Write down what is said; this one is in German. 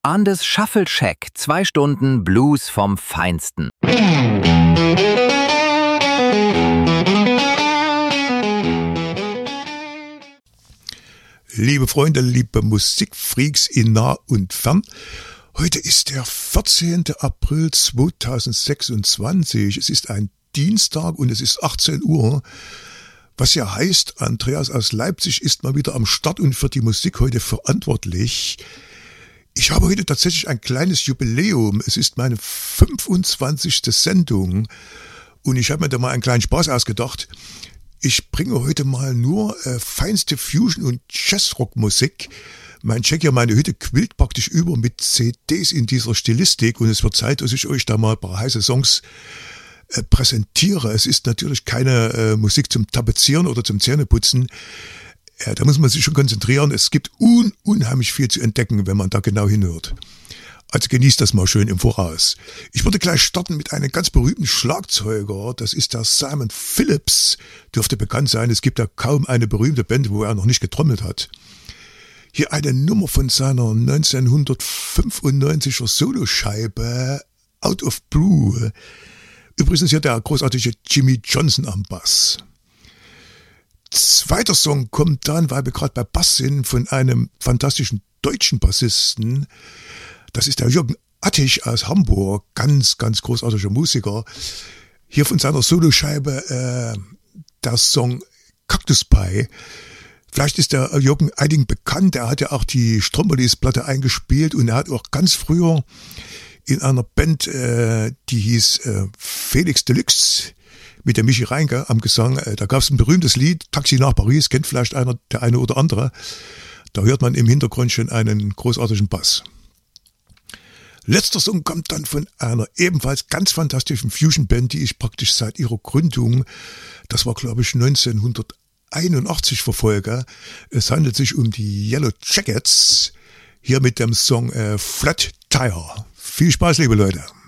Andes Shuffle Shack, 2 Stunden Blues vom Feinsten. Liebe Freunde, liebe Musikfreaks in nah und fern, heute ist der 14. April 2026. Es ist ein Dienstag und es ist 18 Uhr. Was ja heißt, Andreas aus Leipzig ist mal wieder am Start und für die Musik heute verantwortlich. Ich habe heute tatsächlich ein kleines Jubiläum. Es ist meine 25. Sendung und ich habe mir da mal einen kleinen Spaß ausgedacht. Ich bringe heute mal nur feinste Fusion- und Jazzrock-Musik. Mein Check hier, meine Hütte quillt praktisch über mit CDs in dieser Stilistik und es wird Zeit, dass ich euch da mal ein paar heiße Songs präsentiere. Es ist natürlich keine Musik zum Tapezieren oder zum Zähneputzen. Da muss man sich schon konzentrieren. Es gibt unheimlich viel zu entdecken, wenn man da genau hinhört. Also genießt das mal schön im Voraus. Ich würde gleich starten mit einem ganz berühmten Schlagzeuger. Das ist der Simon Phillips. Dürfte bekannt sein. Es gibt ja kaum eine berühmte Band, wo er noch nicht getrommelt hat. Hier eine Nummer von seiner 1995er Soloscheibe Out of Blue. Übrigens hier der großartige Jimmy Johnson am Bass. Zweiter Song kommt dann, weil wir gerade bei Bass sind, von einem fantastischen deutschen Bassisten. Das ist der Jürgen Attich aus Hamburg, ganz, ganz großartiger Musiker. Hier von seiner Soloscheibe der Song Cactus Pie. Vielleicht ist der Jürgen einigen bekannt, er hat ja auch die Strombolis-Platte eingespielt und er hat auch ganz früher in einer Band, die hieß Felix Deluxe, mit der Michi Reinke am Gesang. Da gab es ein berühmtes Lied, Taxi nach Paris, kennt vielleicht der eine oder andere. Da hört man im Hintergrund schon einen großartigen Bass. Letzter Song kommt dann von einer ebenfalls ganz fantastischen Fusion-Band, die ich praktisch seit ihrer Gründung, das war glaube ich 1981 verfolge. Es handelt sich um die Yellow Jackets, hier mit dem Song Flat Tire. Viel Spaß, liebe Leute.